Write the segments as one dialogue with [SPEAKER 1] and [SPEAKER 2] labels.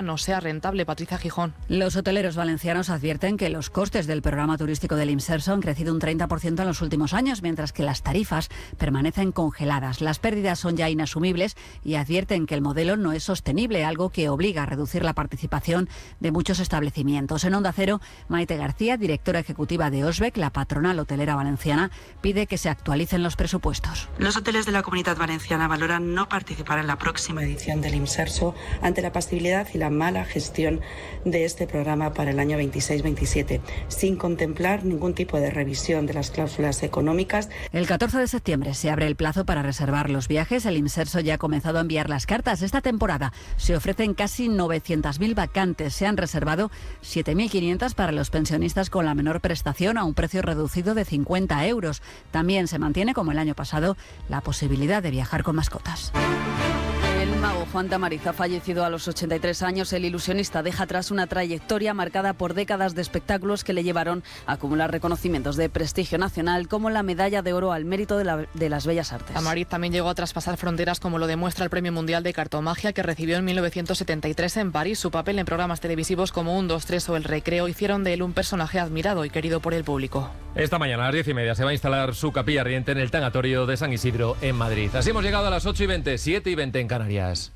[SPEAKER 1] no sea rentable. Patricia Gijón.
[SPEAKER 2] Los hoteleros valencianos advierten que los costes del programa turístico del Imserso han crecido un 30% en los últimos años, mientras que las tarifas permanecen congeladas. Las pérdidas son ya inasumibles y advierten que el modelo no es sostenible, algo que obliga a reducir la participación de muchos establecimientos. En Onda Cero, Maite García, directora ejecutiva de OSBEC, la patronal hotelera valenciana, pide que se actualicen los presupuestos.
[SPEAKER 3] Los hoteles de la Comunidad Valenciana valoran no participar en la próxima edición del Imserso ante la pasibilidad y la mala gestión de este programa para el año 26-27, sin contemplar ningún tipo de revisión de las cláusulas económicas.
[SPEAKER 2] El 14 de septiembre se abre el plazo para reservar los viajes. El Imserso ya ha comenzado a enviar las cartas. Esta temporada se ofrecen casi 900.000 vacantes. Se han reservado 7.500 para los pensionistas con la menor prestación a un precio reducido de 50 euros. También se mantiene, como el año pasado, la posibilidad de viajar con mascotas. El mago Juan Tamariz ha fallecido a los 83 años. El ilusionista deja atrás una trayectoria marcada por décadas de espectáculos que le llevaron a acumular reconocimientos de prestigio nacional, como la Medalla de Oro al Mérito de las Bellas Artes.
[SPEAKER 1] Tamariz también llegó a traspasar fronteras, como lo demuestra el Premio Mundial de Cartomagia que recibió en 1973 en París. Su papel en programas televisivos como 1, 2, 3 o El Recreo hicieron de él un personaje admirado y querido por el público.
[SPEAKER 4] Esta mañana a las 10:30 se va a instalar su capilla ardiente en el tanatorio de San Isidro, en Madrid. Así hemos llegado a las 8:20, 7:20 en Canarias.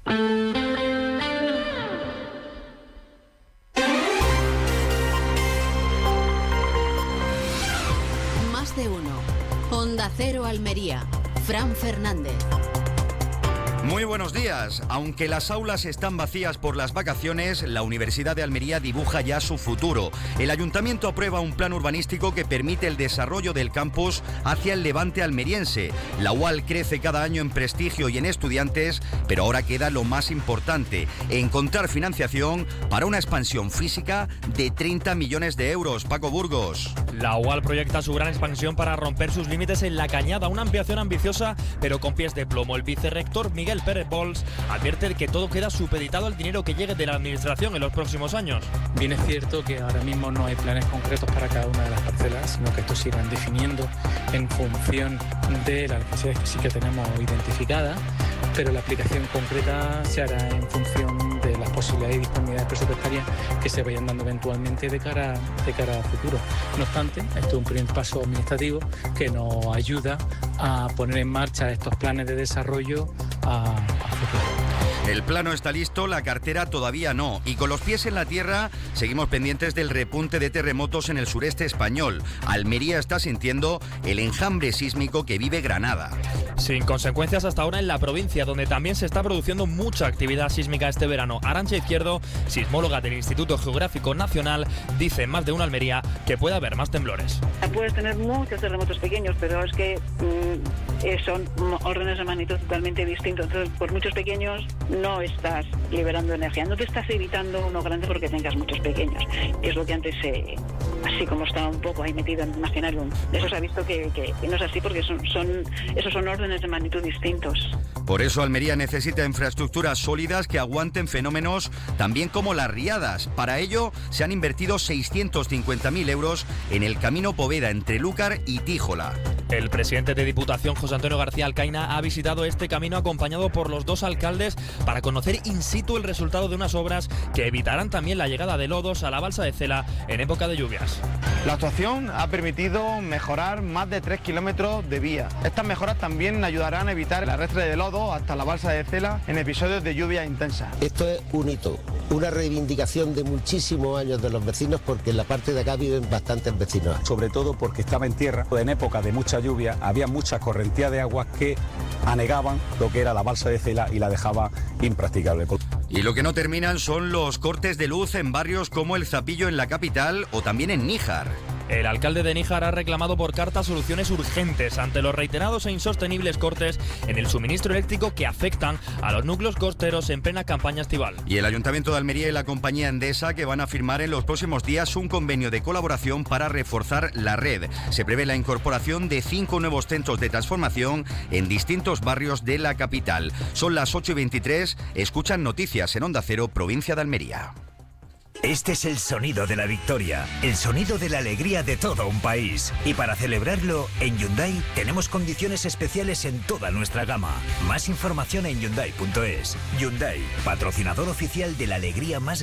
[SPEAKER 5] Más de uno. Onda Cero Almería. Fran Fernández.
[SPEAKER 6] Muy buenos días. Aunque las aulas están vacías por las vacaciones, la Universidad de Almería dibuja ya su futuro. El Ayuntamiento aprueba un plan urbanístico que permite el desarrollo del campus hacia el levante almeriense. La UAL crece cada año en prestigio y en estudiantes, pero ahora queda lo más importante: encontrar financiación para una expansión física de 30 millones de euros. Paco Burgos.
[SPEAKER 7] La UAL proyecta su gran expansión para romper sus límites en La Cañada, una ampliación ambiciosa pero con pies de plomo. El vicerrector Miguel Pérez Bols advierte que todo queda supeditado al dinero que llegue de la administración en los próximos años.
[SPEAKER 8] Bien es cierto que ahora mismo no hay planes concretos para cada una de las parcelas, sino que estos se irán definiendo en función de las necesidades que sí que tenemos identificadas, pero la aplicación concreta se hará en función de las posibilidades y disponibilidades presupuestarias que se vayan dando eventualmente de cara a futuro. No obstante, esto es un primer paso administrativo que nos ayuda a poner en marcha estos planes de desarrollo a futuro.
[SPEAKER 6] El plano está listo, la cartera todavía no. Y con los pies en la tierra, seguimos pendientes del repunte de terremotos en el sureste español. Almería está sintiendo el enjambre sísmico que vive Granada.
[SPEAKER 7] Sin consecuencias hasta ahora en la provincia, donde también se está produciendo mucha actividad sísmica este verano. Arantxa Izquierdo, sismóloga del Instituto Geográfico Nacional, dice en Más de una Almería que puede haber más temblores.
[SPEAKER 9] Puedes tener muchos terremotos pequeños, pero es que son órdenes de magnitud totalmente distintos. Entonces, por muchos pequeños no estás liberando energía, no te estás evitando uno grande porque tengas muchos pequeños. Es lo que antes, así como estaba un poco ahí metido en el imaginario, eso se ha visto que no es así, porque esos son órdenes de magnitud distintos.
[SPEAKER 6] Por eso Almería necesita infraestructuras sólidas que aguanten fenómenos también como las riadas. Para ello se han invertido 650.000 euros en el camino Poveda entre Lúcar y Tíjola.
[SPEAKER 7] El presidente de Diputación, José Antonio García Alcaina, ha visitado este camino acompañado por los dos alcaldes para conocer in situ el resultado de unas obras que evitarán también la llegada de lodos a la balsa de Cela en época de lluvias.
[SPEAKER 10] La actuación ha permitido mejorar más de 3 kilómetros de vía. Estas mejoras también ayudarán a evitar el arrastre de lodo hasta la balsa de Cela en episodios de lluvia intensa.
[SPEAKER 11] Esto es un hito, una reivindicación de muchísimos años de los vecinos, porque en la parte de acá viven bastantes vecinos.
[SPEAKER 12] Sobre todo porque estaba en tierra, en época de mucha lluvia había mucha correntía de aguas que anegaban lo que era la balsa de Cela y la dejaba impracticable.
[SPEAKER 6] Y lo que no terminan son los cortes de luz en barrios como El Zapillo en la capital o también en Níjar.
[SPEAKER 7] El alcalde de Níjar ha reclamado por carta soluciones urgentes ante los reiterados e insostenibles cortes en el suministro eléctrico que afectan a los núcleos costeros en plena campaña estival.
[SPEAKER 6] Y el Ayuntamiento de Almería y la compañía Endesa que van a firmar en los próximos días un convenio de colaboración para reforzar la red. Se prevé la incorporación de 5 nuevos centros de transformación en distintos barrios de la capital. Son las 8:23, escuchan noticias en Onda Cero, provincia de Almería.
[SPEAKER 13] Este es el sonido de la victoria, el sonido de la alegría de todo un país. Y para celebrarlo, en Hyundai tenemos condiciones especiales en toda nuestra gama. Más información en Hyundai.es. Hyundai, patrocinador oficial de la alegría más